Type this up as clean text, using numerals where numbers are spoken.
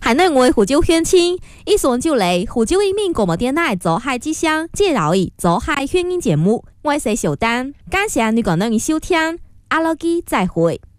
海内外湖州乡亲，以上就嚟湖州一名广播电台做海之声介绍的做海宣音节目，我是小丹，感谢你个人的收听，阿拉基再会。